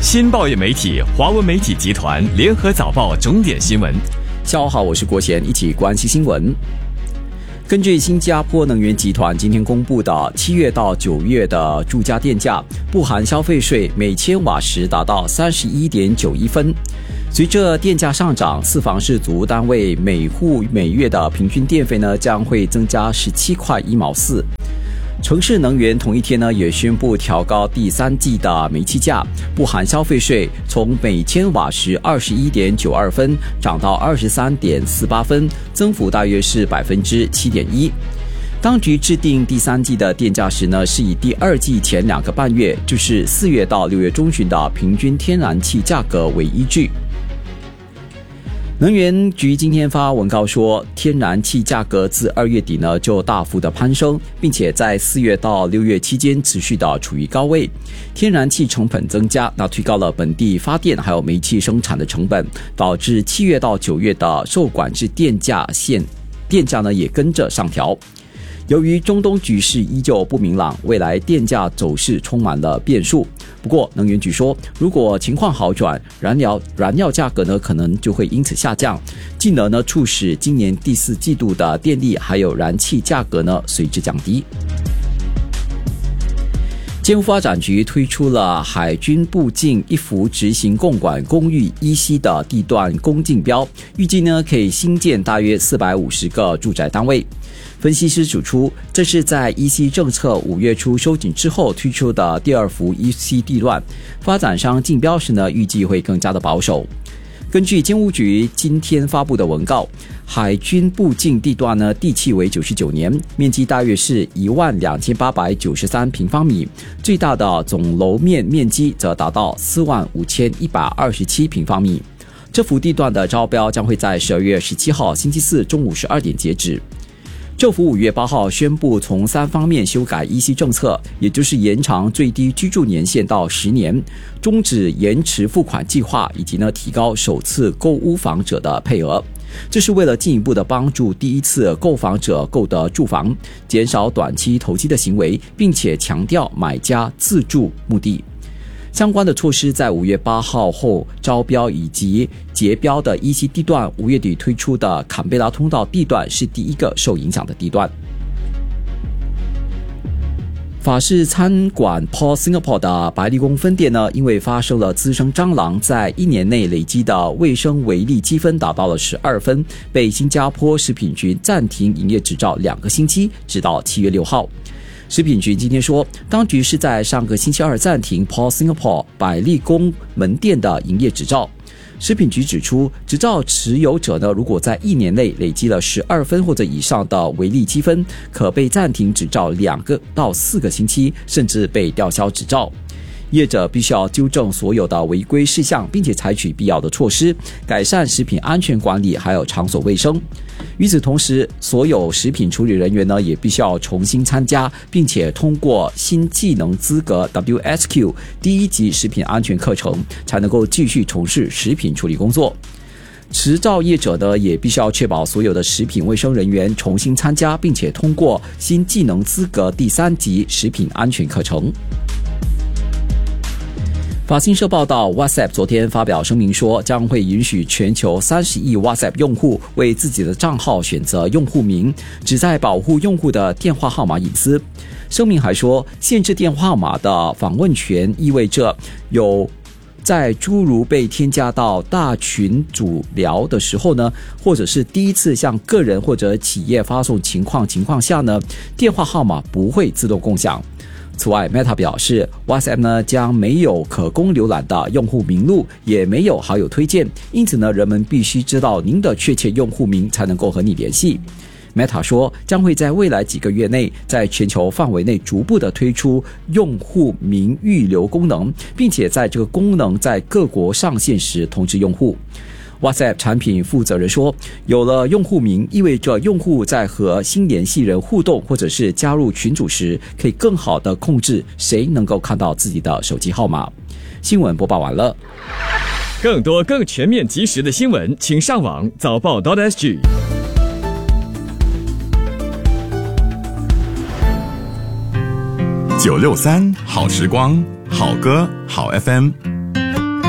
新报业媒体华文媒体集团联合早报重点新闻。 下午好，我是国贤，一起关心新闻。根据新加坡能源集团今天公布的7月到9月的住家电价，不含消费税，每千瓦时达到31.91分。随着电价上涨，四房氏族单位每户每月的平均电费呢将会增加17块1毛4。城市能源同一天呢也宣布调高第三季的煤气价，不含消费税，从每千瓦时21.92分涨到23.48分，增幅大约是7.1%。当局制定第三季的电价时呢，是以第二季前2个半月，就是4月到6月中旬的平均天然气价格为依据。能源局今天发文告说，天然气价格自2月底呢就大幅的攀升，并且在4月到6月期间持续的处于高位。天然气成本增加，那推高了本地发电还有煤气生产的成本，导致7月到9月的受管制电价呢也跟着上调。由于中东局势依旧不明朗，未来电价走势充满了变数。不过能源局说，如果情况好转，燃料价格呢可能就会因此下降，进而呢促使今年第4季度的电力还有燃气价格呢随之降低。建筑发展局推出了海军部境一幅执行共管公寓依稀的地段公竞标，预计呢可以新建大约450个住宅单位。分析师指出，这是在依稀政策5月初收紧之后推出的第2幅依稀地段，发展商竞标时呢预计会更加的保守。根据建物局今天发布的文告，海军部境地段呢地契为99年，面积大约是12893平方米，最大的总楼面积则达到45127平方米。这幅地段的招标将会在12月17号星期四中午12点截止。政府5月8号宣布从3方面修改依稀政策，也就是延长最低居住年限到10年，终止延迟付款计划，以及提高首次购屋房者的配额。这是为了进一步的帮助第一次购房者购得住房，减少短期投机的行为，并且强调买家自住目的。相关的措施在5月8号后招标以及结标的依稀地段，5月底推出的坎贝拉通道地段是第一个受影响的地段。法式餐馆 Paul Singapore 的白丽宫分店呢，因为发生了滋生蟑螂，在1年内累积的卫生微粒积分达到了12分，被新加坡食品局暂停营业执照2个星期，直到7月6号。食品局今天说，当局是在上个星期二暂停 Paul Singapore 百丽宫门店的营业执照。食品局指出，执照持有者呢，如果在1年内累积了12分或者以上的微粒积分，可被暂停执照2个到4个星期，甚至被吊销执照。业者必须要纠正所有的违规事项，并且采取必要的措施，改善食品安全管理还有场所卫生。与此同时，所有食品处理人员呢也必须要重新参加，并且通过新技能资格 WSQ 第1级食品安全课程，才能够继续从事食品处理工作。持照业者呢也必须要确保所有的食品卫生人员重新参加，并且通过新技能资格第3级食品安全课程。法新社报道 ，WhatsApp 昨天发表声明说，将会允许全球30亿 WhatsApp 用户为自己的账号选择用户名，旨在保护用户的电话号码隐私。声明还说，限制电话号码的访问权意味着有在诸如被添加到大群组聊的时候呢，或者是第一次向个人或者企业发送情况下呢，电话号码不会自动共享。此外 Meta 表示 WhatsApp 呢将没有可供浏览的用户名录，也没有好友推荐，因此呢人们必须知道您的确切用户名才能够和你联系。Meta 说，将会在未来几个月内在全球范围内逐步的推出用户名预留功能，并且在这个功能在各国上线时通知用户。WhatsApp 产品负责人说，有了用户名，意味着用户在和新联系人互动或者是加入群组时，可以更好的控制谁能够看到自己的手机号码。新闻播报完了。 更多更全面及时的新闻，请上网早报 .sg。 963好时光，好歌好 FM。